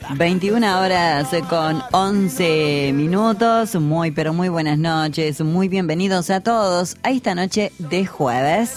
21 horas con 11 minutos. Muy, pero muy buenas noches. Muy bienvenidos a todos a esta noche de jueves.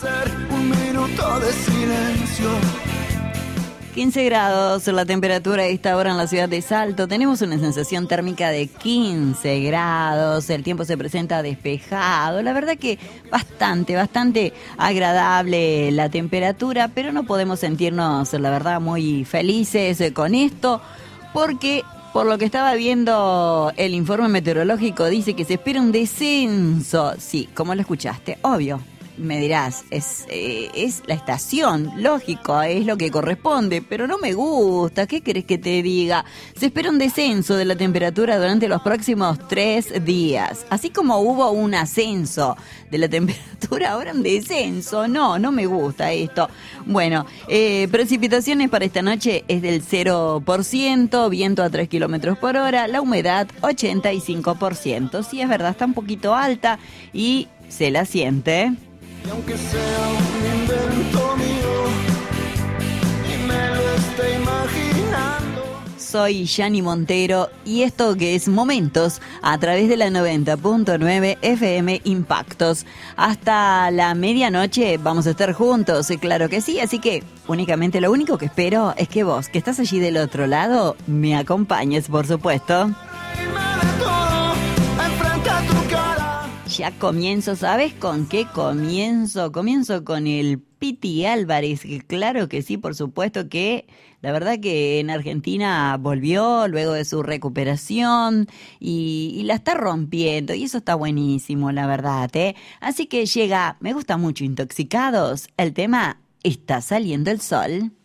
15 grados la temperatura a esta hora en la ciudad de Salto. Tenemos una sensación térmica de 15 grados. El tiempo se presenta despejado. La verdad que bastante agradable la temperatura, pero no podemos sentirnos, la verdad, muy felices con esto, porque por lo que estaba viendo el informe meteorológico dice que se espera un descenso. Sí, como lo escuchaste, obvio. Me dirás, es la estación, lógico, es lo que corresponde, pero no me gusta. ¿Qué querés que te diga? Se espera un descenso de la temperatura durante los próximos 3 días. Así como hubo un ascenso de la temperatura, ahora un descenso. No me gusta esto. Bueno, precipitaciones para esta noche es del 0%, viento a 3 kilómetros por hora, la humedad 85%. Sí, es verdad, está un poquito alta y se la siente. Y aunque sea un invento mío y me lo esté imaginando. Soy Yani Montero y esto que es Momentos a través de la 90.9 FM Impactos. Hasta la medianoche vamos a estar juntos, claro que sí, así que únicamente lo único que espero es que vos, que estás allí del otro lado, me acompañes, por supuesto. Ya comienzo, ¿sabes con qué comienzo? Comienzo con el Piti Álvarez, que claro que sí, por supuesto que la verdad que en Argentina volvió luego de su recuperación y la está rompiendo y eso está buenísimo, la verdad, ¿eh? Así que llega, me gusta mucho Intoxicados, el tema Está saliendo el sol.